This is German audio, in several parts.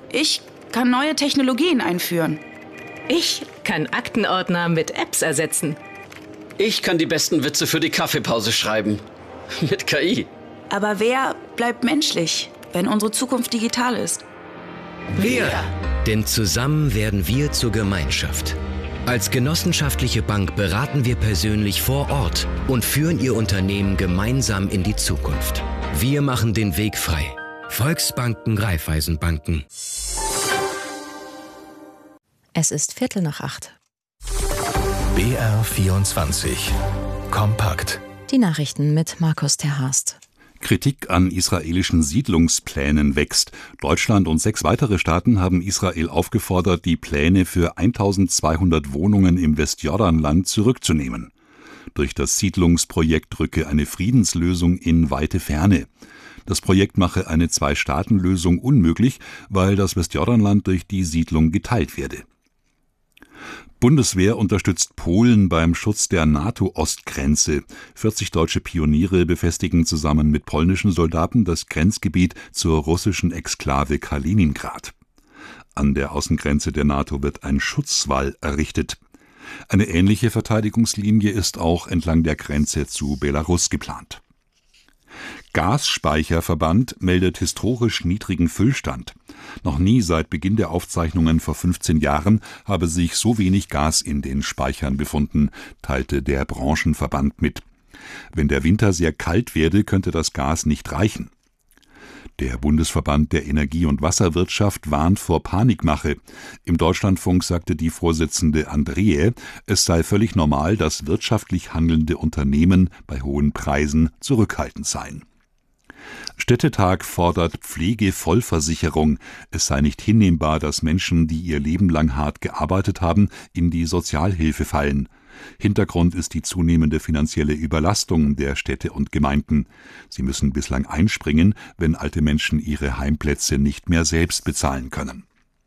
Ich kann neue Technologien einführen. Ich kann Aktenordner mit Apps ersetzen. Ich kann die besten Witze für die Kaffeepause schreiben. Mit KI. Aber wer bleibt menschlich, wenn unsere Zukunft digital ist? Wir! Denn zusammen werden wir zur Gemeinschaft. Als genossenschaftliche Bank beraten wir persönlich vor Ort und führen Ihr Unternehmen gemeinsam in die Zukunft. Wir machen den Weg frei. Volksbanken, Raiffeisenbanken. Es ist 7:45. BR24 Kompakt. Die Nachrichten mit Markus Terhast. Kritik an israelischen Siedlungsplänen wächst. Deutschland und 6 weitere Staaten haben Israel aufgefordert, die Pläne für 1200 Wohnungen im Westjordanland zurückzunehmen. Durch das Siedlungsprojekt rücke eine Friedenslösung in weite Ferne. Das Projekt mache eine 2-Staaten-Lösung unmöglich, weil das Westjordanland durch die Siedlung geteilt werde. Bundeswehr unterstützt Polen beim Schutz der NATO-Ostgrenze. 40 deutsche Pioniere befestigen zusammen mit polnischen Soldaten das Grenzgebiet zur russischen Exklave Kaliningrad. An der Außengrenze der NATO wird ein Schutzwall errichtet. Eine ähnliche Verteidigungslinie ist auch entlang der Grenze zu Belarus geplant. Gasspeicherverband meldet historisch niedrigen Füllstand. Noch nie seit Beginn der Aufzeichnungen vor 15 Jahren habe sich so wenig Gas in den Speichern befunden, teilte der Branchenverband mit. Wenn der Winter sehr kalt werde, könnte das Gas nicht reichen. Der Bundesverband der Energie- und Wasserwirtschaft warnt vor Panikmache. Im Deutschlandfunk sagte die Vorsitzende Andreae, es sei völlig normal, dass wirtschaftlich handelnde Unternehmen bei hohen Preisen zurückhaltend seien. Städtetag fordert Pflegevollversicherung. Es sei nicht hinnehmbar, dass Menschen, die ihr Leben lang hart gearbeitet haben, in die Sozialhilfe fallen. Hintergrund ist die zunehmende finanzielle Überlastung der Städte und Gemeinden. Sie müssen bislang einspringen, wenn alte Menschen ihre Heimplätze nicht mehr selbst bezahlen können.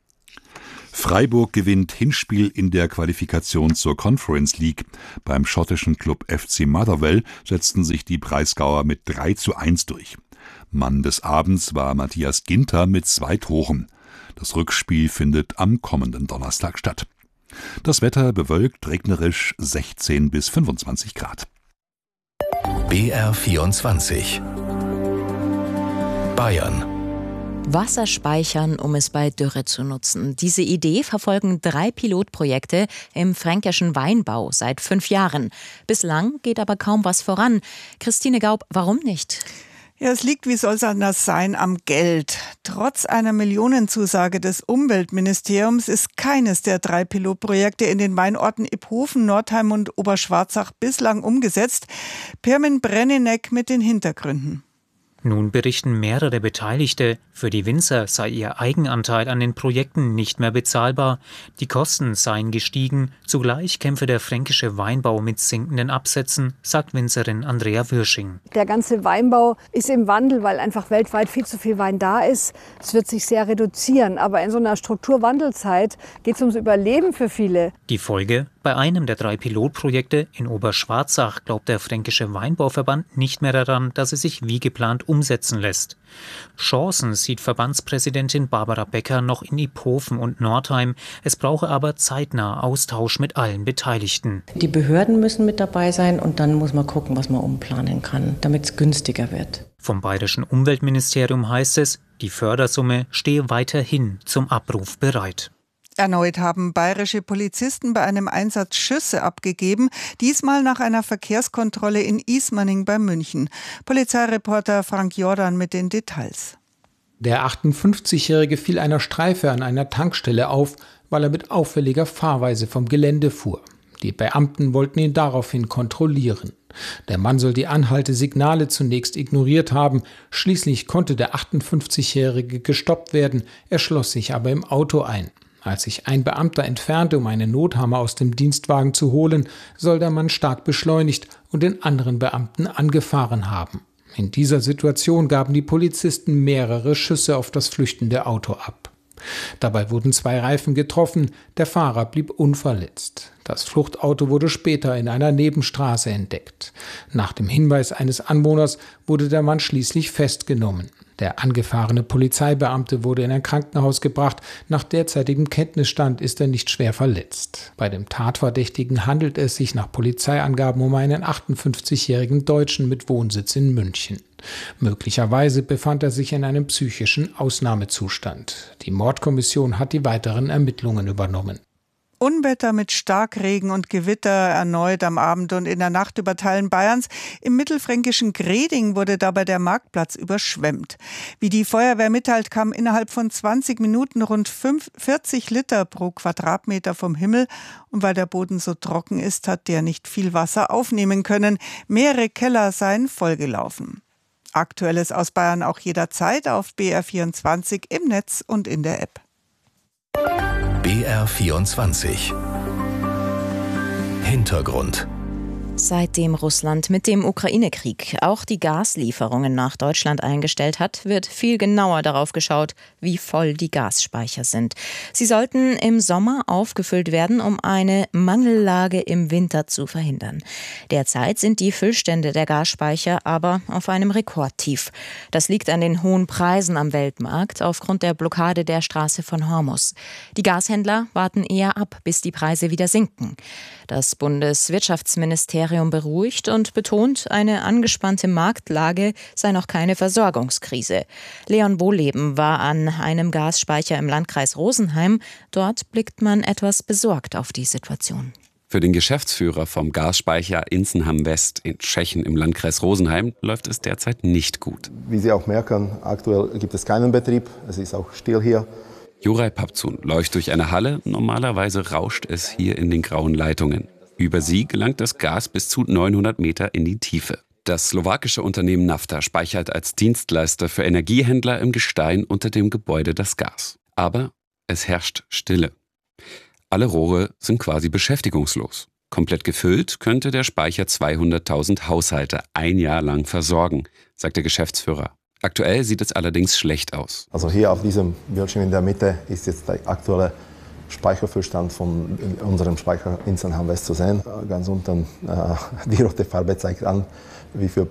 Freiburg gewinnt Hinspiel in der Qualifikation zur Conference League. Beim schottischen Club FC Motherwell setzten sich die Breisgauer mit 3:1 durch. Mann des Abends war Matthias Ginter mit 2 Toren. Das Rückspiel findet am kommenden Donnerstag statt. Das Wetter bewölkt, regnerisch, 16 bis 25 Grad. BR24 Bayern. Wasser speichern, um es bei Dürre zu nutzen. Diese Idee verfolgen 3 Pilotprojekte im fränkischen Weinbau seit 5 Jahren. Bislang geht aber kaum was voran. Christine Gaub, warum nicht? Ja, es liegt, wie soll es anders sein, am Geld. Trotz einer Millionenzusage des Umweltministeriums ist keines der 3 Pilotprojekte in den Weinorten Iphofen, Nordheim und Oberschwarzach bislang umgesetzt. Pirmin Brenninek mit den Hintergründen. Nun berichten mehrere Beteiligte, für die Winzer sei ihr Eigenanteil an den Projekten nicht mehr bezahlbar, die Kosten seien gestiegen, zugleich kämpfe der fränkische Weinbau mit sinkenden Absätzen, sagt Winzerin Andrea Würsching. Der ganze Weinbau ist im Wandel, weil einfach weltweit viel zu viel Wein da ist. Es wird sich sehr reduzieren, aber in so einer Strukturwandelzeit geht es ums Überleben für viele. Die Folge? Bei einem der 3 Pilotprojekte in Oberschwarzach glaubt der fränkische Weinbauverband nicht mehr daran, dass es sich wie geplant umsetzen lässt. Chancen sieht Verbandspräsidentin Barbara Becker noch in Iphofen und Nordheim. Es brauche aber zeitnah Austausch mit allen Beteiligten. Die Behörden müssen mit dabei sein und dann muss man gucken, was man umplanen kann, damit es günstiger wird. Vom bayerischen Umweltministerium heißt es, die Fördersumme stehe weiterhin zum Abruf bereit. Erneut haben bayerische Polizisten bei einem Einsatz Schüsse abgegeben, diesmal nach einer Verkehrskontrolle in Ismaning bei München. Polizeireporter Frank Jordan mit den Details. Der 58-Jährige fiel einer Streife an einer Tankstelle auf, weil er mit auffälliger Fahrweise vom Gelände fuhr. Die Beamten wollten ihn daraufhin kontrollieren. Der Mann soll die Anhaltesignale zunächst ignoriert haben. Schließlich konnte der 58-Jährige gestoppt werden, er schloss sich aber im Auto ein. Als sich ein Beamter entfernte, um einen Nothammer aus dem Dienstwagen zu holen, soll der Mann stark beschleunigt und den anderen Beamten angefahren haben. In dieser Situation gaben die Polizisten mehrere Schüsse auf das flüchtende Auto ab. Dabei wurden 2 Reifen getroffen, der Fahrer blieb unverletzt. Das Fluchtauto wurde später in einer Nebenstraße entdeckt. Nach dem Hinweis eines Anwohners wurde der Mann schließlich festgenommen. Der angefahrene Polizeibeamte wurde in ein Krankenhaus gebracht. Nach derzeitigem Kenntnisstand ist er nicht schwer verletzt. Bei dem Tatverdächtigen handelt es sich nach Polizeiangaben um einen 58-jährigen Deutschen mit Wohnsitz in München. Möglicherweise befand er sich in einem psychischen Ausnahmezustand. Die Mordkommission hat die weiteren Ermittlungen übernommen. Unwetter mit Starkregen und Gewitter erneut am Abend und in der Nacht über Teilen Bayerns. Im mittelfränkischen Greding wurde dabei der Marktplatz überschwemmt. Wie die Feuerwehr mitteilt, kamen innerhalb von 20 Minuten rund 40 Liter pro Quadratmeter vom Himmel. Und weil der Boden so trocken ist, hat der nicht viel Wasser aufnehmen können. Mehrere Keller seien vollgelaufen. Aktuelles aus Bayern auch jederzeit auf BR24 im Netz und in der App. BR24 Hintergrund. Seitdem Russland mit dem Ukraine-Krieg auch die Gaslieferungen nach Deutschland eingestellt hat, wird viel genauer darauf geschaut, wie voll die Gasspeicher sind. Sie sollten im Sommer aufgefüllt werden, um eine Mangellage im Winter zu verhindern. Derzeit sind die Füllstände der Gasspeicher aber auf einem Rekordtief. Das liegt an den hohen Preisen am Weltmarkt aufgrund der Blockade der Straße von Hormuz. Die Gashändler warten eher ab, bis die Preise wieder sinken. Das Bundeswirtschaftsministerium beruhigt und betont, eine angespannte Marktlage sei noch keine Versorgungskrise. Leon Wohleben war an einem Gasspeicher im Landkreis Rosenheim. Dort blickt man etwas besorgt auf die Situation. Für den Geschäftsführer vom Gasspeicher Inzenham West in Tschechien im Landkreis Rosenheim läuft es derzeit nicht gut. Wie Sie auch merken, aktuell gibt es keinen Betrieb. Es ist auch still hier. Juraj Papzun läuft durch eine Halle. Normalerweise rauscht es hier in den grauen Leitungen. Über sie gelangt das Gas bis zu 900 Meter in die Tiefe. Das slowakische Unternehmen Nafta speichert als Dienstleister für Energiehändler im Gestein unter dem Gebäude das Gas. Aber es herrscht Stille. Alle Rohre sind quasi beschäftigungslos. Komplett gefüllt könnte der Speicher 200.000 Haushalte ein Jahr lang versorgen, sagt der Geschäftsführer. Aktuell sieht es allerdings schlecht aus. Also hier auf diesem Bildschirm in der Mitte ist jetzt der aktuelle Speicherfüllstand von unserem Speicher Inzenham West zu sehen. Ganz unten die rote Farbe zeigt an, wie viel